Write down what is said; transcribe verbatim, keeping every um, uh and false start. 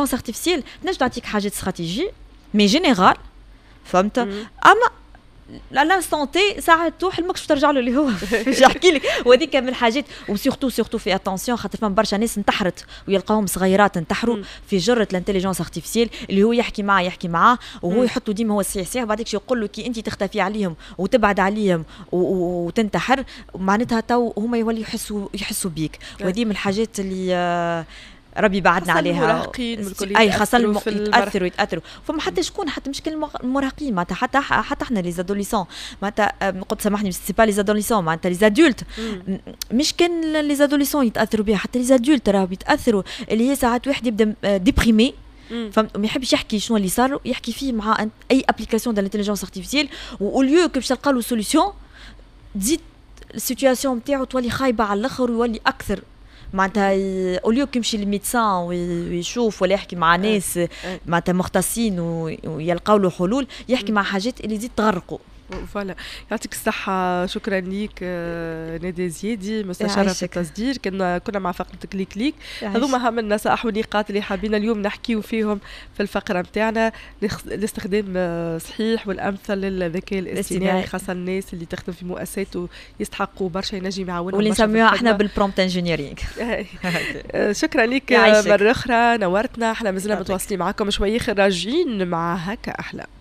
l'intelligence artificielle تنجم تعطيك حاجات استراتيجية مي جينيرال فهمت. اما لا لانستون تي ساعه تروح الماكش ترجع له اللي هو باش يحكي لك. وهذيك من الحاجات وسورتو سورتو في اتونسيون خاطر فما برشا ناس انتحرت ويلقاهم صغيرات انتحروا في جره الانتليجنس ارتيفيسيال اللي هو يحكي معاه يحكي معاه وهو يحطوا ديما هو الصحيح صحيح بعدك يقول له كي انت تختفي عليهم وتبعد عليهم وتنتحر معناتها تو هما يوليوا يحسوا يحسوا بيك. وهذه من الحاجات اللي ربي بعدنا عليها. اي خاصه يتاثروا يتاثروا فما حتى شكون حتى مشكل المراهقين معناتها حتى حتى احنا لي زادوليسون معناتها قلت سامحني سي با لي زادوليسون معناتها لي زادولت مش كان لي زادوليسون يتاثروا بها حتى لي زادولت راهو يتاثروا اللي هي ساعات واحد يبدا ديبريمي فما يحبش يحكي شنو اللي صار يحكي فيه مع اي ابليكاسيون دو لانتيليجنس ارتيفيسيال وليو باش تلقى له سوليوشن تزيد السيتوياسيون نتاعو تولي خايبه على الاخر ويولي اكثر معناتها اوليو كيمشي للميدسان ويشوف ولا يحكي مع ناس معناتها مختصين ويلقاو له حلول يحكي مع حاجات اللي تزيد تغرقوا. فوالا يعطيك الصحة. شكرا ليك نادية زيادي مستشارة في التصدير. كنا كنا مع فقرة كليك كليك. هذوما هم النصائح والنقاط اللي حابين اليوم نحكيو فيهم في الفقرة متاعنا. الاستخدام صحيح والأمثل للذكاء الاصطناعي خاصة الناس اللي تخدم في مؤسسات ويستحقوا برشا ينجم يعاونهم واللي نسميوها احنا بالبرومبت انجينيرينغ. شكرا ليك مرة أخرى نورتنا. احنا مازلنا متواصلين معكم شوي راجعين مع هكا أحلى.